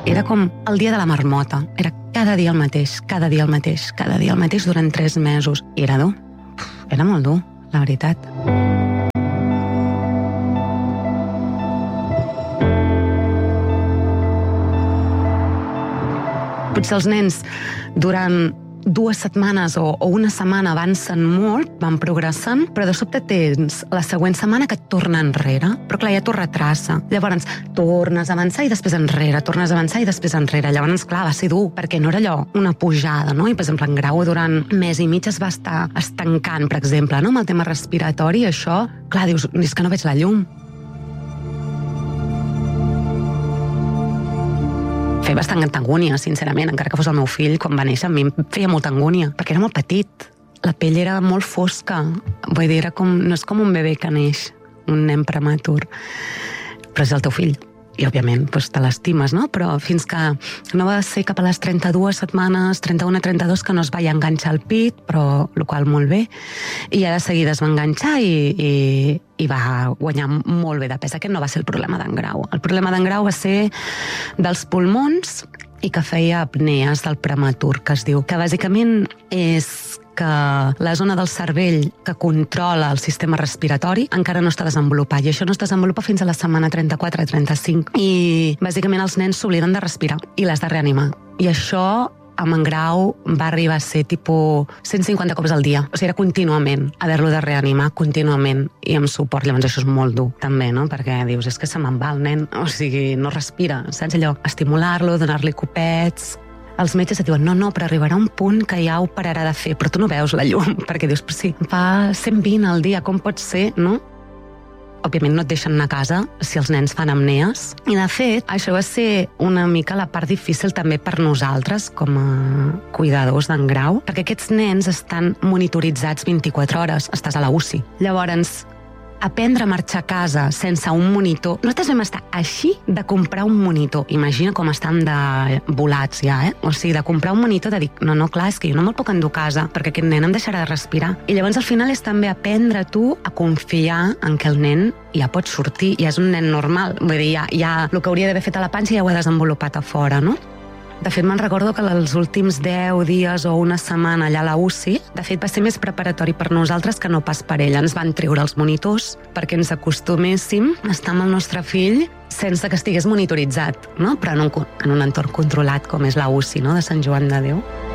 Era com el dia de la marmota. Era cada dia el mateix, cada dia el mateix, cada dia el mateix durant 3 mesos. I era dur. Era molt dur, la veritat. Potser els nens durant 2 setmanes o una setmana avancen molt, van progressant, però de sobte tens la següent setmana que et torna enrere. Però clar, ja t'ho retrassa. Llavors, tornes a avançar i després enrere, tornes a avançar i després enrere. Llavors, clar, va ser dur, perquè no era allò una pujada, no? I, per exemple, en grau durant mes i mig es va estar estancant, per exemple, no? Amb el tema respiratori, això, clar, dius, és que no veig la llum. Feia bastanta angúnia, sincerament, encara que fos el meu fill, quan va néixer, a mi em feia molta angúnia, perquè era molt petit. La pell era molt fosca. Vull dir, no és com un bebè que neix, un nen prematur, però és el teu fill. I, òbviament, te l'estimes, no? Però fins que no va ser cap a les 32 setmanes, 31-32, que no es va enganxar el pit, però el qual molt bé. I ja de seguida es va enganxar i va guanyar molt bé de pes. Aquest no va ser el problema d'en Grau. El problema d'en Grau va ser dels pulmons i que feia apnees del prematur, que es diu, que bàsicament és que la zona del cervell que controla el sistema respiratori encara no està desenvolupat, i això no es desenvolupa fins a la setmana 34-35. I bàsicament els nens s'obliden de respirar i l'has de reanimar. I això amb en Grau va arribar a ser tipus 150 cops al dia. O sigui, era contínuament haver-lo de reanimar, contínuament, i amb suport. Llavors això és molt dur, també, no? Perquè dius, és que se me'n va el nen, o sigui, no respira, saps allò? Estimular-lo, donar-li copets. Els metges et diuen, no, però arribarà un punt que ja ho pararà de fer, però tu no veus la llum, perquè dius, però sí, fa 120 al dia, com pot ser, no? Òbviament no et deixen anar a casa si els nens fan apnees. I de fet, això va ser una mica la part difícil també per nosaltres com a cuidadors d'en Grau, perquè aquests nens estan monitoritzats 24 hores, estàs a la UCI. Llavors, aprendre a marxar a casa sense un monitor. Nosaltres vam estar així de comprar un monitor. Imagina com estan de volats ja, O sigui, de comprar un monitor, de dir, no, clar, és que jo no me'l puc endur a casa perquè aquest nen em deixarà de respirar. I llavors al final és també aprendre tu a confiar en que el nen ja pot sortir, ja és un nen normal. Vull dir, ja el que hauria d'haver fet a la panxa ja ho ha desenvolupat a fora, no? De fet, me'n recordo que els últims 10 dies o una setmana allà a la UCI, de fet, va ser més preparatori per nosaltres que no pas per ell. Ens van treure els monitors perquè ens acostuméssim a estar amb el nostre fill sense que estigués monitoritzat, no? Però en un entorn controlat com és la UCI, no? De Sant Joan de Déu.